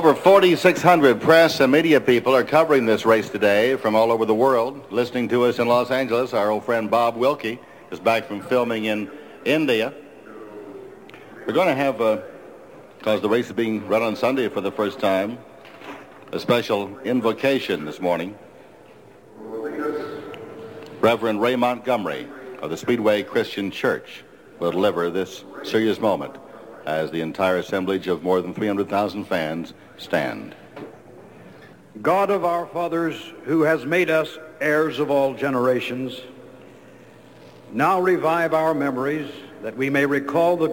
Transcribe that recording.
Over 4,600 press and media people are covering this race today from all over the world. Listening to us in Los Angeles, our old friend Bob Wilkie is back from filming in India. We're going to have, because the race is being run on Sunday for the first time, a special invocation this morning. Reverend Ray Montgomery of the Speedway Christian Church will deliver this serious moment as the entire assemblage of more than 300,000 fans stand. God of our fathers, who has made us heirs of all generations, now revive our memories that we may recall the